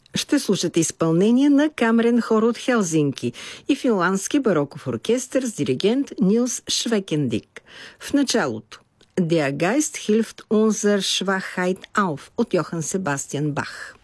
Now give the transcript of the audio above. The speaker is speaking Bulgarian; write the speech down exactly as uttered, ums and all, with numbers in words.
Ще слушате изпълнение на камерен хор от Хелзинки и финландски бароков оркестър с диригент Нилс Швекендик. В началото Der Geist hilft unser Schwachheit auf от Йохан Себастиан Бах.